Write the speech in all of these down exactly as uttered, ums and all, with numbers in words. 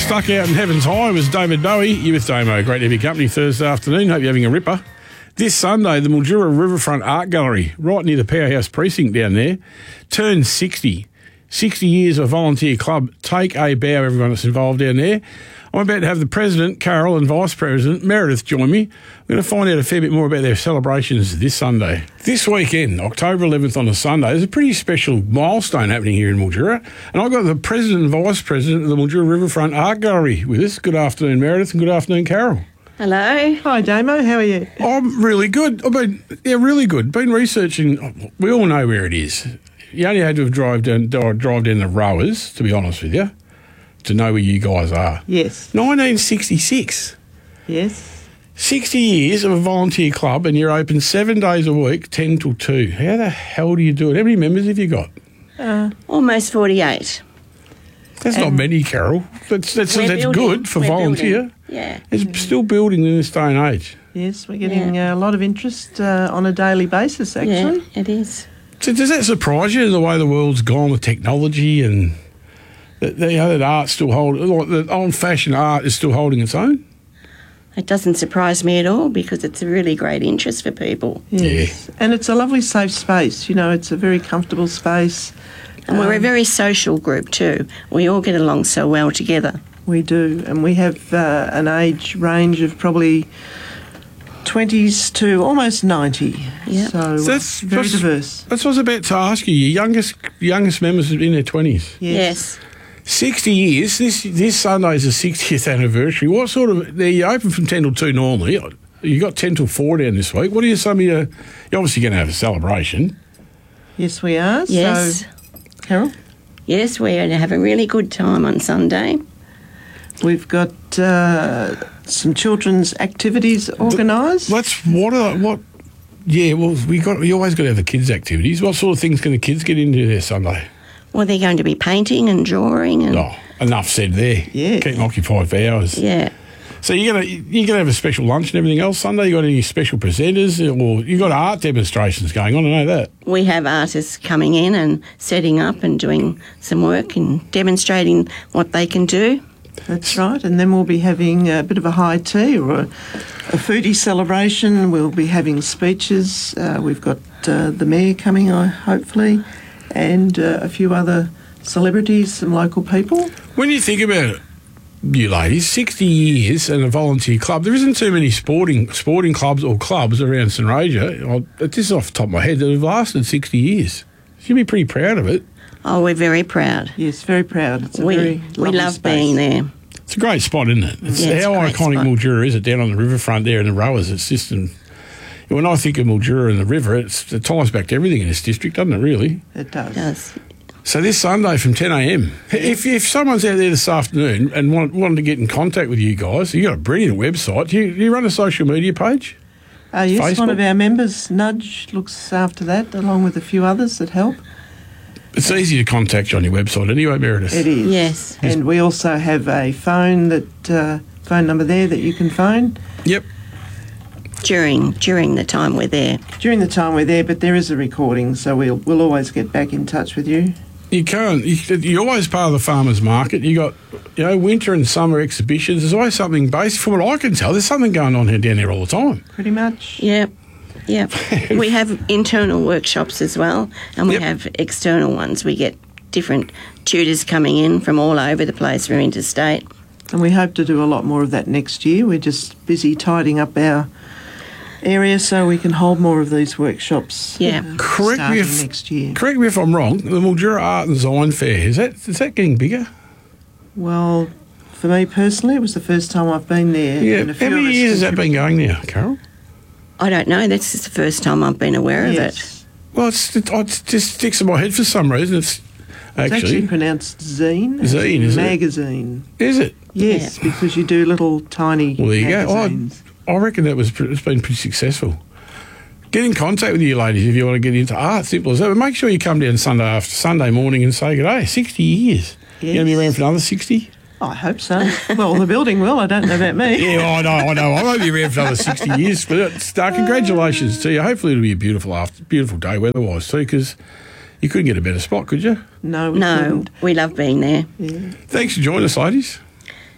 stuck out in heaven's high was David Bowie. You with Damo. Great to have your company Thursday afternoon. Hope you're having a ripper. This Sunday, the Mildura Riverfront Art Gallery, right near the Powerhouse Precinct down there, turns sixty. sixty years of volunteer club. Take a bow, everyone that's involved down there. I'm about to have the President, Carol, and Vice President, Meredith, join me. We're going to find out a fair bit more about their celebrations this Sunday. This weekend, October eleventh on a Sunday, there's a pretty special milestone happening here in Mildura. And I've got the President and Vice President of the Mildura Riverfront Art Gallery with us. Good afternoon, Meredith, and good afternoon, Carol. Hello. Hi, Damo. How are you? I'm really good. I've been, yeah, really good. Been researching. We all know where it is. You only had to have drive down, drive down the Rowers, to be honest with you, to know where you guys are. Yes. nineteen sixty-six. Yes. sixty years of a volunteer club, and you're open seven days a week, ten till two. How the hell do you do it? How many members have you got? Uh, Almost forty-eight. That's um, not many, Carol. That's that's, that's building. good for we're volunteer. Building. Yeah. It's mm. still building in this day and age. Yes, we're getting yeah. uh, a lot of interest uh, on a daily basis, actually. Yeah, it is. So does that surprise you, the way the world's gone with technology and that, you know, that art's still holding, like the old-fashioned art is still holding its own? It doesn't surprise me at all because it's a really great interest for people. Yes. Yeah. And it's a lovely safe space. You know, it's a very comfortable space. And um, we're a very social group too. We all get along so well together. We do. And we have uh, an age range of probably twenties to almost ninety. Yep. So, so that's very that's, diverse. That's what I was about to ask you. Your youngest youngest members in their twenties. Yes. yes. sixty years. This this Sunday is the sixtieth anniversary. What sort of... You're open from ten till two normally. You got ten till four down this week. What are you, some of your... You're obviously going to have a celebration. Yes, we are. Yes. So, Carol? Yes, we're going to have a really good time on Sunday. We've got uh, some children's activities organised. Let's... What are... What... Yeah, well, we got. We always got to have the kids' activities. What sort of things can the kids get into there Sunday? Well, they're going to be painting and drawing and... Oh, enough said there. Yeah. Keep them occupied for hours. Yeah. So you're gonna you're gonna have a special lunch and everything else Sunday. You got any special presenters, or you got art demonstrations going on? I know that. We have artists coming in and setting up and doing some work and demonstrating what they can do. That's right. And then we'll be having a bit of a high tea or a, a foodie celebration. We'll be having speeches. Uh, we've got uh, the mayor coming, uh, hopefully, and uh, a few other celebrities, some local people. When you think about it, you ladies, sixty years and a volunteer club, there isn't too many sporting sporting clubs or clubs around St Roger, this is off the top of my head, that have lasted sixty years. You'd be pretty proud of it. Oh, we're very proud. Yes, very proud. It's a we, very We love space. being there. It's a great spot, isn't it? It's yeah, it's how a great iconic spot. Mildura is it down on the riverfront there in the Rowers. It's just... An, when I think of Mildura and the river, it's, it ties back to everything in this district, doesn't it, really? It does. It does. So this Sunday from ten a m, if if someone's out there this afternoon and want, wanted to get in contact with you guys, you've got a brilliant website. Do you, do you run a social media page? Uh, yes, Facebook? One of our members, Nudge, looks after that, along with a few others that help. It's easy to contact you on your website anyway, Meredith. It is. Yes. And we also have a phone that uh, phone number there that you can phone. Yep. During during the time we're there. During the time we're there, but there is a recording, so we'll we'll always get back in touch with you. You can't. You, you're always part of the farmers market. You got, you know, winter and summer exhibitions. There's always something based. From what I can tell, there's something going on here down there all the time. Pretty much. Yep. Yep. We have internal workshops as well, and we Yep. have external ones. We get different tutors coming in from all over the place. We're interstate. And we hope to do a lot more of that next year. We're just busy tidying up our area so we can hold more of these workshops. Yeah. uh, Correct me starting if next year. correct me if I'm wrong. The Mildura Art and Design Fair, is that is that getting bigger? Well, for me personally, it was the first time I've been there. Yeah. and a few How of many us years has that been contributed. going now, Carol? I don't know. That's just the first time I've been aware of it. Yes. Well, it's, it, it just sticks in my head for some reason. It's It's actually, actually pronounced zine. as Zine, in is it? magazine. is it? Yes, because you do little tiny Well, there you go. magazines. I, I reckon that was pre- it's been pretty successful. Get in contact with you ladies if you want to get into art. Simple as that. But make sure you come down Sunday after Sunday morning and say good day. Sixty years. You going to be Yes. around for another sixty? I hope so. Well, the building will. I don't know about me. Yeah, I know, I know. I won't be around for another sixty years. But it's, uh, congratulations to you. Hopefully it'll be a beautiful after, beautiful day weather-wise too, because you couldn't get a better spot, could you? No, we No, couldn't. we love being there. Yeah. Thanks for joining us, ladies.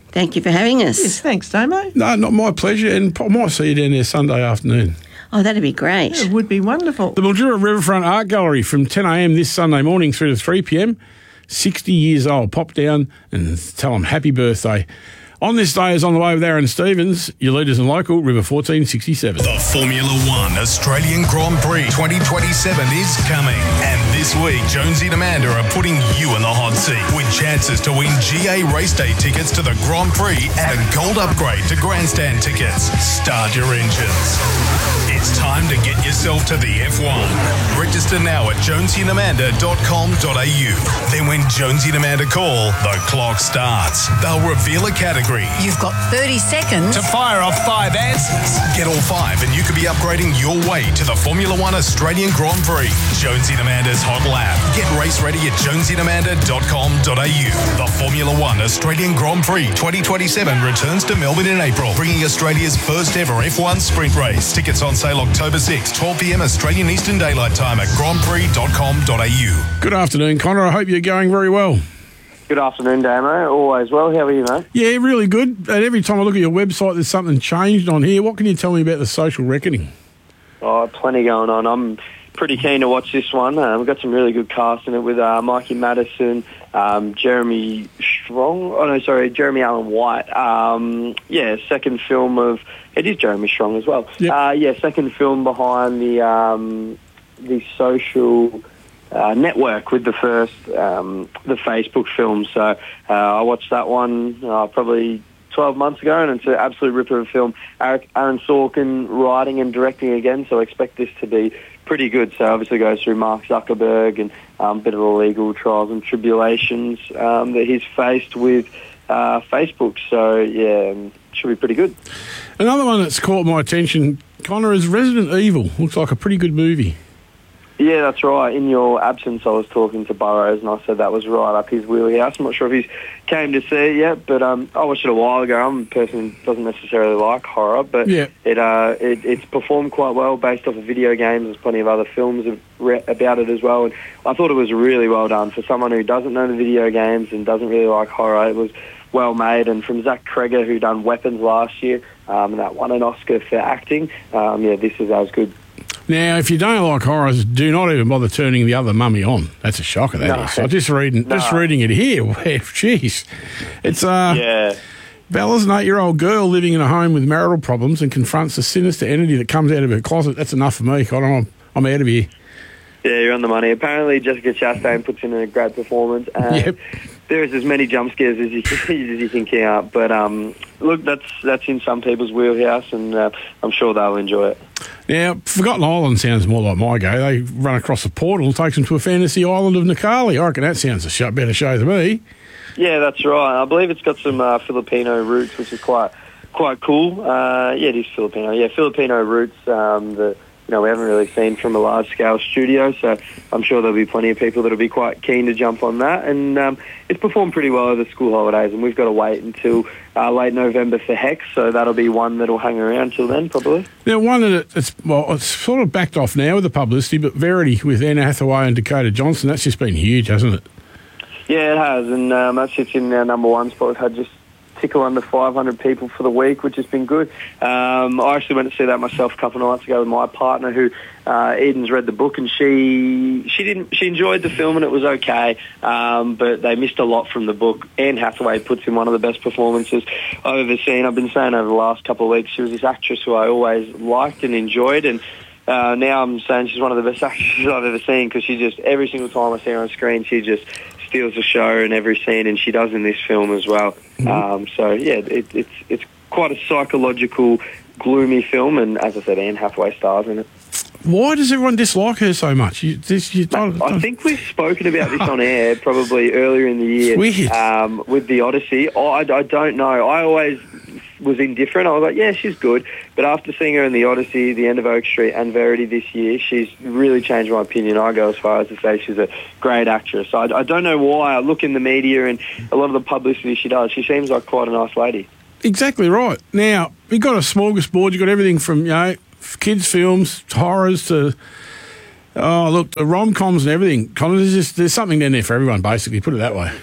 Thank you for having us. Yes, thanks, Damo. No, not my pleasure, and I might see you down there Sunday afternoon. Oh, that'd be great. It would be wonderful. The Mildura Riverfront Art Gallery from ten a m this Sunday morning through to three p m sixty years old. Pop down and tell them happy birthday. On this day is on the way with Aaron Stevens, your leaders in local, River fourteen sixty-seven. The Formula One Australian Grand Prix twenty twenty-seven is coming. And this week, Jonesy and Amanda are putting you in the hot seat with chances to win G A race day tickets to the Grand Prix and a gold upgrade to grandstand tickets. Start your engines. It's time to get yourself to the F one. Register now at jonesy and amanda dot com dot a u. Then when Jonesy and Amanda call, the clock starts. They'll reveal a category. You've got thirty seconds to fire off five answers. Get all five and you could be upgrading your way to the Formula One Australian Grand Prix. Jonesy and Amanda's Hot Lap. Get race ready at jonesy and amanda dot com dot a u. The Formula One Australian Grand Prix twenty twenty-seven returns to Melbourne in April, bringing Australia's first ever F one sprint race. Tickets on sale October sixth, twelve p m Australian Eastern Daylight Time at grand prix dot com dot a u. Good afternoon, Connor. I hope you're going very well. Good afternoon, Damo. Always well. How are you, mate? Yeah, really good. And every time I look at your website, there's something changed on here. What can you tell me about the Social Reckoning? Oh, plenty going on. I'm pretty keen to watch this one. Uh, we've got some really good cast in it with uh, Mikey Madison, um, Jeremy Strong. Oh, no, sorry, Jeremy Allen White. Um, yeah, second film of... It is Jeremy Strong as well. Yep. Uh, yeah, second film behind the um, the Social... Uh, network with the first um, the Facebook film. So uh, I watched that one uh, probably twelve months ago, and it's an absolute ripper of a film. Aaron Sorkin writing and directing again, so I expect this to be pretty good. So obviously goes through Mark Zuckerberg and um, a bit of the legal trials and tribulations um, that he's faced with uh, Facebook. So yeah, um, should be pretty good. Another one that's caught my attention, Connor, is Resident Evil. Looks like a pretty good movie. Yeah, that's right. In your absence, I was talking to Burrows, and I said that was right up his wheelhouse. I'm not sure if he's came to see it yet, but um, I watched it a while ago. I'm a person who doesn't necessarily like horror, but yeah. it, uh, it it's performed quite well based off of video games. There's plenty of other films about it as well, and I thought it was really well done. For someone who doesn't know the video games and doesn't really like horror, it was well made. And from Zach Kreger, who done Weapons last year, um, and that won an Oscar for acting, um, yeah, this is as good. Now, if you don't like horrors, do not even bother turning The Other Mummy on. That's a shocker, that no. is. So just reading, no. just reading it here. Jeez, it's uh, yeah. Bella's an eight-year-old girl living in a home with marital problems and confronts a sinister entity that comes out of her closet. That's enough for me, Connor. I'm, I'm out of here. Yeah, you're on the money. Apparently, Jessica Chastain puts in a great performance. And yep. There's as many jump scares as you, as you can count. But um, look, that's that's in some people's wheelhouse, and uh, I'm sure they'll enjoy it. Now, Forgotten Island sounds more like my go. They run across a portal and takes them to a fantasy island of Nikali. I reckon that sounds a show, better show to me. Yeah, that's right. I believe it's got some uh, Filipino roots, which is quite quite cool. Uh, yeah, it is Filipino. Yeah, Filipino roots um, that you know we haven't really seen from a large-scale studio, so I'm sure there'll be plenty of people that'll be quite keen to jump on that. And um, it's performed pretty well over the school holidays, and we've got to wait until uh, late November for Hex, so that'll be one that'll hang around till then, probably. Now, one that it's well, it's sort of backed off now with the publicity, but Verity with Anne Hathaway and Dakota Johnson, that's just been huge, hasn't it? Yeah, it has, and um, that sits in our number one spot. We've had just tickle under five hundred people for the week, which has been good. Um, I actually went to see that myself a couple of nights ago with my partner, who uh, Eden's read the book, and she she didn't she enjoyed the film and it was okay, um, but they missed a lot from the book. Anne Hathaway puts in one of the best performances I've ever seen. I've been saying over the last couple of weeks, she was this actress who I always liked and enjoyed, and Uh, now I'm saying she's one of the best actresses I've ever seen, because she just, every single time I see her on screen, she just steals the show in every scene, and she does in this film as well. Mm-hmm. Um, so, yeah, it, it's it's quite a psychological, gloomy film, and as I said, Anne Hathaway stars in it. Why does everyone dislike her so much? You, this, you don't, I don't... think we've spoken about this on air probably earlier in the year. It's weird. Um, with The Odyssey. I, I don't know. I always was indifferent. I was like, yeah, she's good. But after seeing her in The Odyssey, The End of Oak Street, and Verity this year, she's really changed my opinion. I go as far as to say she's a great actress. I, I don't know why. I look in the media and a lot of the publicity she does, she seems like quite a nice lady. Exactly right. Now, you've got a smorgasbord. You've got everything from, you know, kids' films, horrors to, oh, look, rom-coms and everything. There's, just, there's something down there for everyone, basically, put it that way.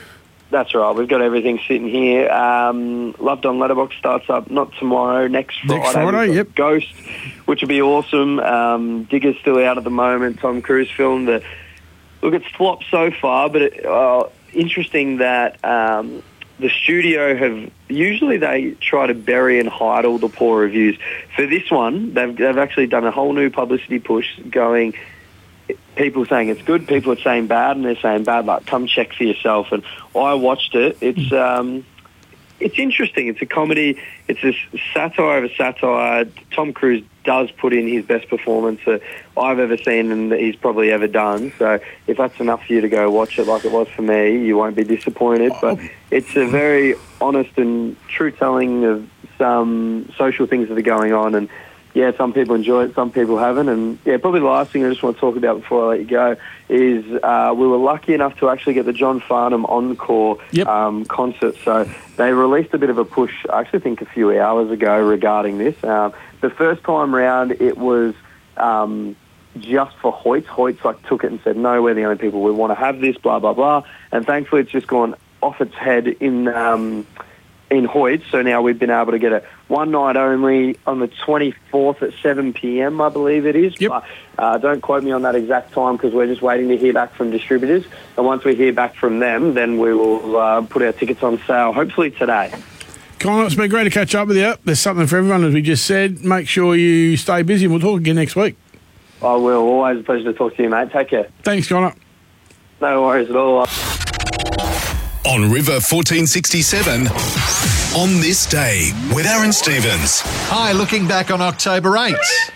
That's right. We've got everything sitting here. Um, Loved on Letterboxd starts up not tomorrow, next Friday. Next Friday, yep. Ghost, which would be awesome. Um, Digger's still out at the moment. Tom Cruise film. The, look, it's flopped so far, but it, uh, interesting that um, the studio have... Usually they try to bury and hide all the poor reviews. For this one, they've, they've actually done a whole new publicity push going... People are saying it's good, people are saying bad, and they're saying bad. Like, come check for yourself. And I watched it. It's um, it's interesting. It's a comedy. It's a satire of a satire. Tom Cruise does put in his best performance that I've ever seen and that he's probably ever done. So if that's enough for you to go watch it like it was for me, you won't be disappointed. But it's a very honest and true telling of some social things that are going on. And yeah, some people enjoy it, some people haven't. And yeah, probably the last thing I just want to talk about before I let you go is uh, we were lucky enough to actually get the John Farnham Encore yep. um, concert. So they released a bit of a push, I actually think a few hours ago, regarding this. Um, the first time round, it was um, just for Hoyts. Hoyts like took it and said, no, we're the only people we want to have this, blah, blah, blah. And thankfully it's just gone off its head in... Um, in Hoyts, so now we've been able to get it one night only on the twenty-fourth at seven p.m, I believe it is. Yep. But uh, don't quote me on that exact time because we're just waiting to hear back from distributors. And once we hear back from them, then we will uh, put our tickets on sale, hopefully today. Colin, it's been great to catch up with you. There's something for everyone, as we just said. Make sure you stay busy and we'll talk again next week. I will. Always a pleasure to talk to you, mate. Take care. Thanks, Connor. No worries at all. On River fourteen sixty-seven, on this day with Aaron Stevens. Hi, looking back on October eighth.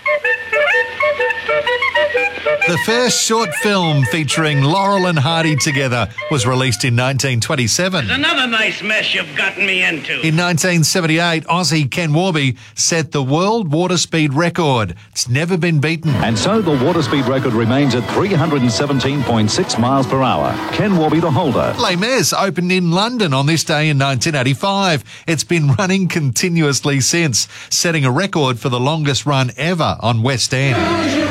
The first short film featuring Laurel and Hardy together was released in nineteen twenty-seven. There's another nice mess you've gotten me into. In nineteen seventy-eight, Aussie Ken Warby set the world water speed record. It's never been beaten. And so the water speed record remains at three hundred seventeen point six miles per hour. Ken Warby the holder. Les Mis opened in London on this day in nineteen eighty-five. It's been running continuously since, setting a record for the longest run ever on West End.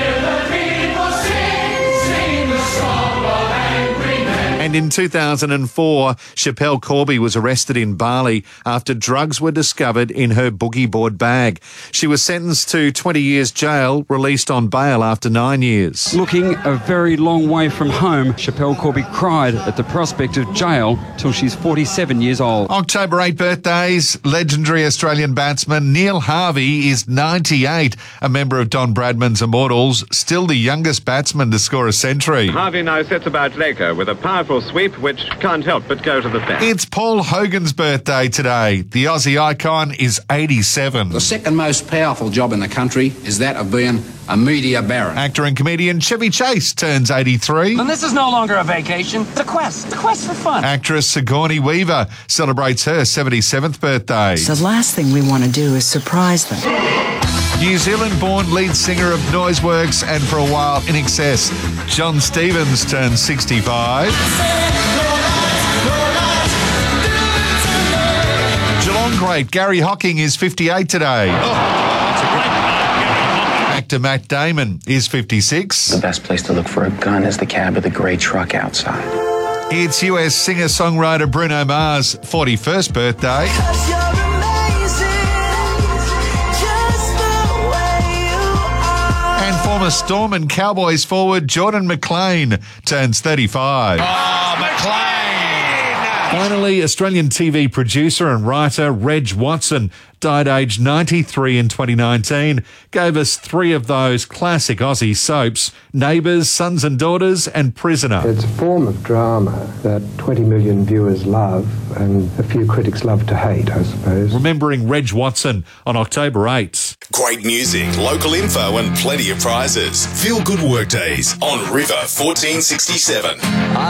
And in two thousand four, Chappelle Corby was arrested in Bali after drugs were discovered in her boogie board bag. She was sentenced to twenty years jail, released on bail after nine years. Looking a very long way from home, Chappelle Corby cried at the prospect of jail till she's forty-seven years old. October eighth birthdays. Legendary Australian batsman Neil Harvey is ninety-eight, a member of Don Bradman's Immortals, still the youngest batsman to score a century. Harvey now sets about Laker with a powerful sweep which can't help but go to the fence. It's Paul Hogan's birthday today. The Aussie icon is eighty-seven. The second most powerful job in the country is that of being a media baron. Actor and comedian Chevy Chase turns eighty-three. And this is no longer a vacation, it's a quest. It's a quest for fun. Actress Sigourney Weaver celebrates her seventy-seventh birthday. The last thing we want to do is surprise them. New Zealand-born lead singer of Noiseworks and for a while I N X S, John Stevens turns sixty-five. Geelong great Gary Hocking is fifty-eight today. Actor Matt Damon is fifty-six. The best place to look for a gun is the cab of the grey truck outside. It's U S singer-songwriter Bruno Mars' forty-first birthday. And former Storm and Cowboys forward Jordan McLean turns thirty-five. Oh, McLean! Finally, Australian T V producer and writer Reg Watson died aged ninety-three in twenty nineteen. Gave us three of those classic Aussie soaps, Neighbours, Sons and Daughters and Prisoner. It's a form of drama that twenty million viewers love and a few critics love to hate, I suppose. Remembering Reg Watson on October eighth. Great music, local info and plenty of prizes. Feel good workdays on River fourteen sixty-seven.